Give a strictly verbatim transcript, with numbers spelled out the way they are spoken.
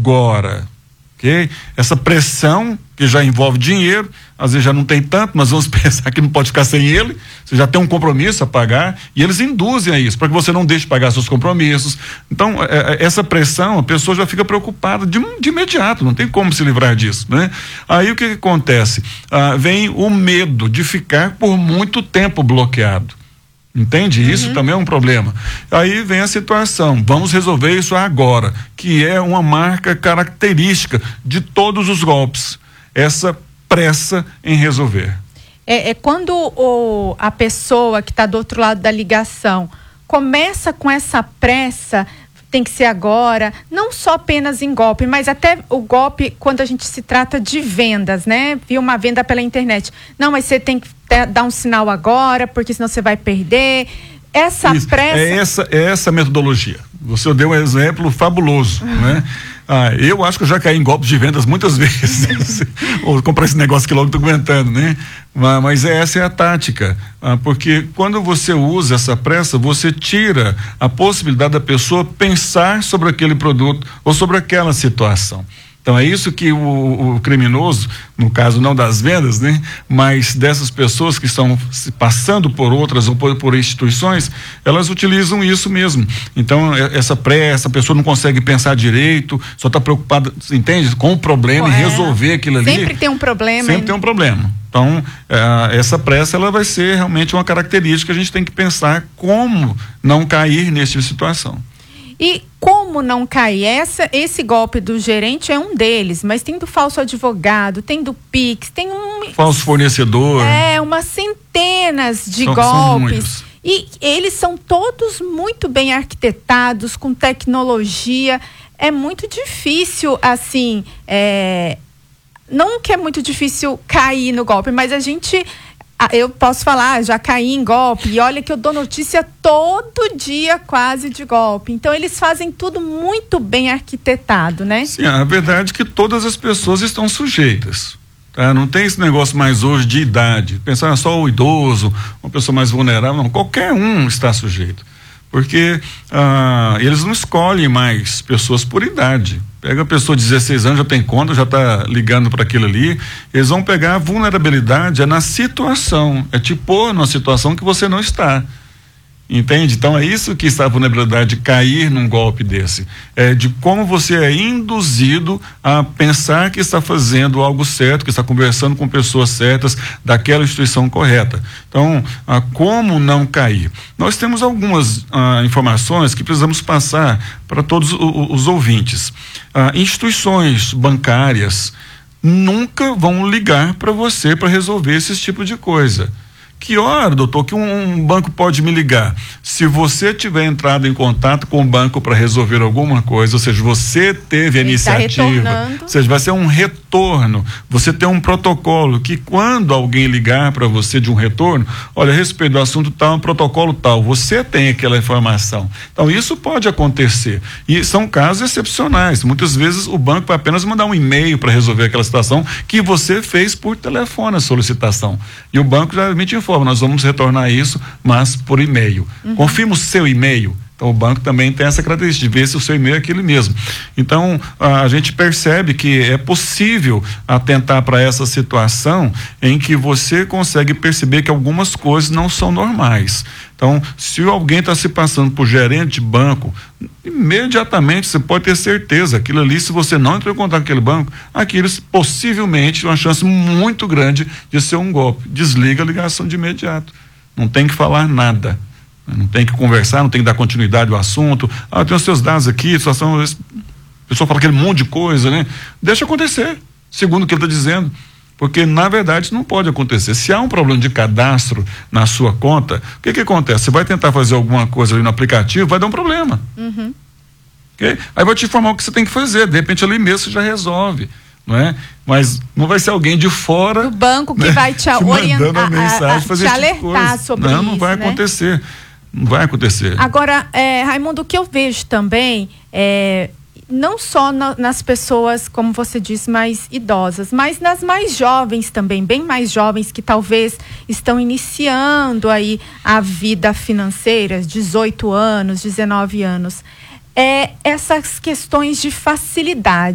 agora. Okay? Essa pressão que já envolve dinheiro, às vezes já não tem tanto, mas vamos pensar que não pode ficar sem ele, você já tem um compromisso a pagar, e eles induzem a isso, para que você não deixe de pagar seus compromissos. Então, é, é, essa pressão, a pessoa já fica preocupada de, de imediato, não tem como se livrar disso, né? Aí o que, que acontece? Ah, vem o medo de ficar por muito tempo bloqueado. Entende? Uhum. Isso também é um problema. Aí vem a situação, vamos resolver isso agora, que é uma marca característica de todos os golpes, essa pressa em resolver. É, é quando o, a pessoa que está do outro lado da ligação começa com essa pressa, tem que ser agora, não só apenas em golpe, mas até o golpe quando a gente se trata de vendas, né? Viu uma venda pela internet. Não, mas você tem que ter, dar um sinal agora, porque senão você vai perder. Essa Isso, pressa... É essa, é essa metodologia. Você deu um exemplo fabuloso, né? Ah, eu acho que eu já caí em golpes de vendas muitas vezes. Ou comprar esse negócio que logo estou aguentando, né? Mas, mas essa é a tática. Ah, porque quando você usa essa pressa, você tira a possibilidade da pessoa pensar sobre aquele produto ou sobre aquela situação. Então é isso que o, o criminoso, no caso não das vendas, né, mas dessas pessoas que estão se passando por outras ou por, por instituições, elas utilizam isso mesmo. Então essa pressa, a pessoa não consegue pensar direito, só está preocupada, entende, com o problema, é. e resolver aquilo ali. Sempre tem um problema. Sempre hein? tem um problema. Então eh, essa pressa, ela vai ser realmente uma característica que a gente tem que pensar como não cair nessa tipo de situação. E como não cair? Essa, esse golpe do gerente é um deles, mas tem do falso advogado, tem do Pix, tem um... Falso fornecedor. É, umas centenas de são, golpes. São e eles são todos muito bem arquitetados, com tecnologia. É muito difícil, assim... É, não que é muito difícil cair no golpe, mas a gente... Eu posso falar, já caí em golpe, e olha que eu dou notícia todo dia quase de golpe. Então eles fazem tudo muito bem arquitetado, né? Sim, a verdade é que todas as pessoas estão sujeitas, tá? Não tem esse negócio mais hoje de idade, pensar só o idoso, uma pessoa mais vulnerável, não, qualquer um está sujeito. Porque ah, eles não escolhem mais pessoas por idade. Pega a pessoa de dezesseis anos, já tem conta, já está ligando para aquilo ali. Eles vão pegar a vulnerabilidade é na situação, é te pôr numa situação que você não está. Entende? Então é isso que está a vulnerabilidade de cair num golpe desse. É de como você é induzido a pensar que está fazendo algo certo, que está conversando com pessoas certas daquela instituição correta. Então, ah, como não cair? Nós temos algumas ah, informações que precisamos passar para todos os, os ouvintes. Ah, instituições bancárias nunca vão ligar para você para resolver esse tipo de coisa. Que hora, doutor, que um, um banco pode me ligar? Se você tiver entrado em contato com o banco para resolver alguma coisa, ou seja, você teve a Ele iniciativa, tá ou seja, vai ser um retorno. Você tem um protocolo que quando alguém ligar para você de um retorno, olha, a respeito do assunto tal, um protocolo tal, você tem aquela informação. Então isso pode acontecer e são casos excepcionais. Muitas vezes o banco vai apenas mandar um e-mail para resolver aquela situação que você fez por telefone a solicitação. E o banco geralmente informa, nós vamos retornar isso, mas por e-mail. Uhum. Confirma o seu e-mail. Então o banco também tem essa característica de ver se o seu e-mail é aquele mesmo. Então a, a gente percebe que é possível atentar para essa situação em que você consegue perceber que algumas coisas não são normais. Então, se alguém está se passando por gerente de banco, imediatamente você pode ter certeza, aquilo ali, se você não entrou em contato com aquele banco, aquilo possivelmente é uma chance muito grande de ser um golpe. Desliga a ligação de imediato. Não tem que falar nada. Não tem que conversar, não tem que dar continuidade ao assunto. Ah, tem os seus dados aqui, a situação. A pessoa fala aquele monte de coisa, né? Deixa acontecer, segundo o que ele está dizendo. Porque, na verdade, não pode acontecer. Se há um problema de cadastro na sua conta, o que que acontece? Você vai tentar fazer alguma coisa ali no aplicativo, vai dar um problema. Uhum. Okay? Aí vai te informar o que você tem que fazer. De repente, ali mesmo você já resolve. Não é? Mas não vai ser alguém de fora. O banco que, né, vai te, te orientar, mensagem, a, a, fazer te esse alertar tipo de coisa. sobre não, isso. Não vai né? acontecer. Não vai acontecer. Agora, é, Raimundo, o que eu vejo também é não só na, nas pessoas, como você disse, mais idosas, mas nas mais jovens também, bem mais jovens que talvez estão iniciando aí a vida financeira, dezoito anos, dezenove anos. É, essas questões de facilidade.